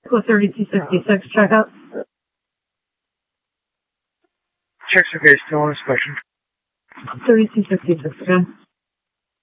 Echo 3266, check out. Checks okay, still on inspection. 3266 again.